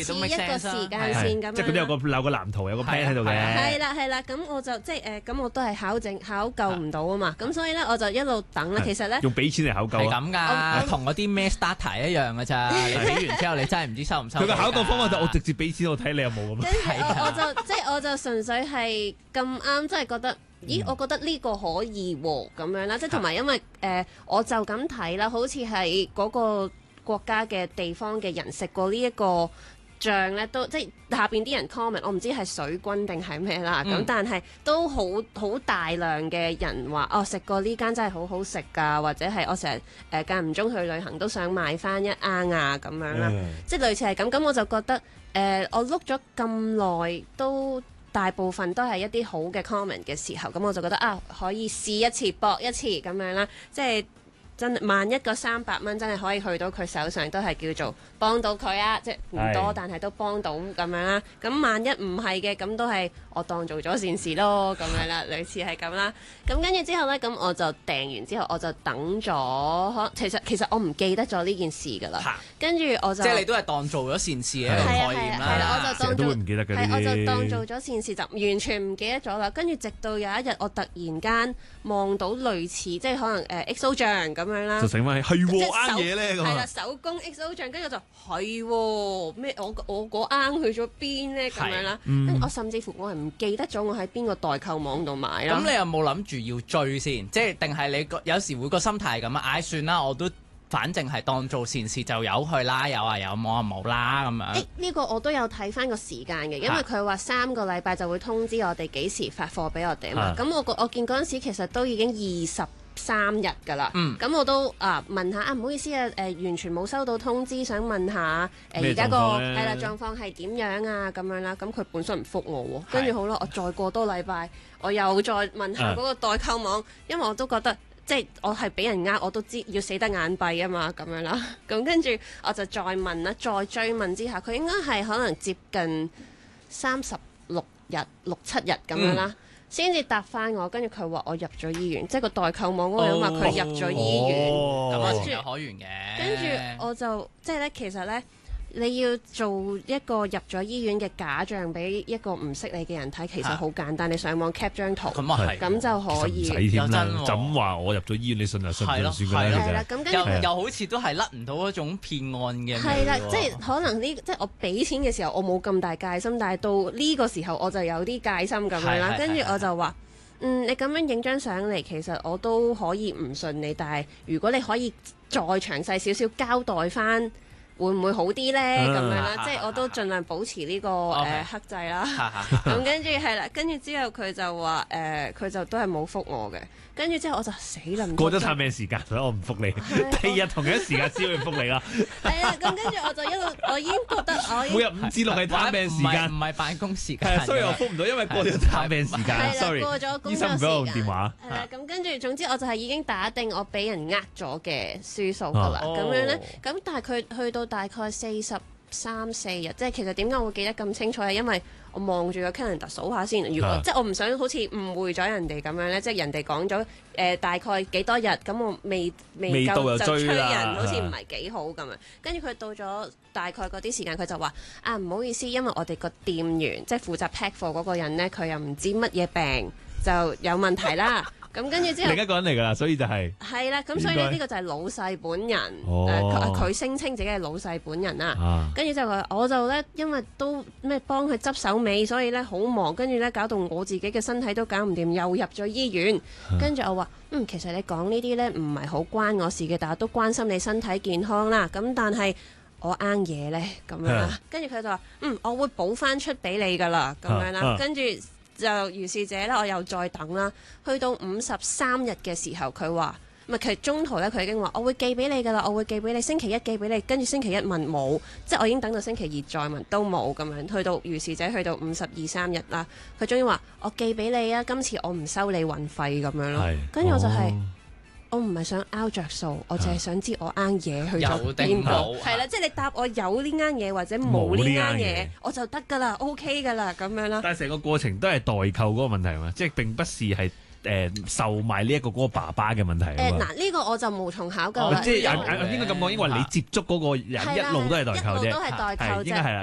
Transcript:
似一個時間線咁樣。 即係佢都有個藍圖，有個 plan 喺度嘅。 係啦，咁我就即係咁我都係考究唔到啊嘛，咁所以咧我就一路等啦。其實咧用俾錢嚟考究係咁㗎，同嗰啲咩 starter 一樣㗎咋。你俾完之後，你真係唔知收唔收。 佢個考究方法就我直接俾錢，我睇你有冇咁。 跟住我就純粹係咁啱，即係覺得。咦，我覺得呢個可以喎，咁樣啦，即係同埋因為我就咁睇啦，好似係嗰個國家嘅地方嘅人食過呢一個醬咧，都即係下邊啲人 comment， 我唔知係水軍定係咩啦，咁但係都好大量嘅人話食過呢間真係好好食㗎，或者係我成日間唔中去旅行都想買翻一罌啊咁樣啦，即係類似係咁，咁我就覺得我碌咗咁耐都。大部分都係一啲好嘅 comment 嘅時候，咁我就覺得可以試一次搏一次咁樣啦，即係真萬一個300蚊真係可以去到佢手上，都係叫做幫到佢啊！即係唔多，但係都幫到咁樣啦。咁萬一唔係嘅，咁都係我當做咗善事咯，咁樣啦，類似係咁啦。咁跟住之後呢，咁我就訂完之後，我就等咗。其實我唔記得咗呢件事㗎啦。跟住我就即係你都係當做咗善事嘅概念啦。 係啦，我就當做都會唔記得嘅我就當做咗善事，就完全唔記得咗啦。跟住直到有一日，我突然間望到類似即係可能XO 醬咁樣啦， 就醒翻係喎啱嘢咧咁係啦，手工 XO 醬，跟住就係喎咩？我嗰啱去咗邊咧咁樣啦。跟住我甚至乎我係唔記得咗我喺邊個代購網度買啦。 咁你有冇諗住要追先？即係定係你有時會個心態係咁啊？算啦，我都反正係當做善事就由去啦，有啊有，冇啊冇啦咁樣。呢個我都有睇翻個時間嘅，因為佢話3個禮拜就會通知我哋幾時發貨俾我哋啊嘛。咁我見嗰陣時其實都已經23日㗎啦。咁我都問下唔好意思完全冇收到通知，想問下而家個係啦狀況係點樣啊咁樣啦。咁佢本身唔覆我喎，跟住好啦，我再過多禮拜，我又再問下嗰個代購網，因為我都覺得。即係我係俾人我都知要死得眼閉啊嘛，咁樣啦。咁跟住我就再問啦，再追問之下，佢應該係可能接近36日、6、7日咁樣啦，先至答翻我。跟住佢話我入咗醫院，即係個代購網嗰個人話佢入咗醫院， 咁情有可原嘅。 跟住我就即係咧，其實咧。你要做一個入咗醫院嘅假象俾一個唔識你嘅人睇，其實好簡單。你上網 cap 張圖，咁就可以。 唔使添啦，就咁話我入咗醫院，你信就信，就算㗎啦。 係啦，咁跟住又好似都係甩唔到嗰種騙案嘅。 係啦，即係可能即係我俾錢嘅時候，我冇咁大戒心，但係到呢個時候我就有啲戒心咁樣啦。跟住我就話，你咁樣影張相嚟，其實我都可以唔信你，但係如果你可以再詳細少少交代翻。會唔會好啲呢？咁樣啦，即係我都盡量保持呢個克制啦。咁跟住係啦，跟住之後佢就話佢就都係冇覆我嘅。跟住之後我就死啦！ 過咗探病時間，所以我唔覆你。第二日同樣時間先會覆你啦。 係啊，咁跟住我就一路，我已經覺得每日5至6係探病時間， 唔係辦公時間。 所以我覆唔到，因為過咗探病時間。sorry， 過咗工作時間。 醫生唔俾我用電話。 係啦，咁跟住總之我就係已經打定我俾人咗嘅輸數㗎啦。咁樣咧，咁但係佢去到大概43、4日，即係其實點解我會記得咁清楚係因為我望住個 calendar 數下先。如果即係我唔想好似誤會咗人哋咁樣咧，即係人哋講咗大概幾多日，咁我未夠就催人，好似唔係幾好咁樣。跟住佢到咗大概嗰啲時間，佢就話唔好意思，因為我哋個店員即係負責 pack 貨嗰個人咧，佢又唔知乜嘢病就有問題啦。咁跟住之後， 另一個人嚟㗎啦，所以就係啦，咁所以呢個就係老細本人，佢聲稱自己係老細本人啦。跟住之後我就咧，因為都幫佢執手尾，所以咧好忙，跟住咧搞到我自己嘅身體都搞唔掂，又入咗醫院。跟住我話其實你講呢啲咧唔係好關我事嘅，但係都關心你身體健康啦。咁但係我嘢咧咁樣啦。跟住佢就話我會補翻出俾你㗎啦，咁樣啦。跟住。就如是者啦，我又再等啦，去到53日嘅時候，佢話其實中途咧，佢已經話我會寄俾你㗎啦，我會寄俾你，星期一寄俾你，跟住星期一問冇，即係我已經等到星期2再問都冇咁樣，去到如是者去到52、53日啦，佢終於話我寄俾你啊，今次我唔收你運費咁樣咯，跟住我就係。我唔係想拗着數，我淨係想知我嘢去咗邊度。係啦，即係你答我有呢嘢或者冇呢嘢，我就得㗎啦 ，OK 㗎啦，咁樣啦。 但係成個過程都係代購嗰個問題嘛，即係並不是係售賣呢一個嗰個爸爸嘅問題。 呢個我就無從考究啦。 即係應該咁講，因為你接觸嗰個人一路都係代購啫， 一路都係代購啫。 應該係啦。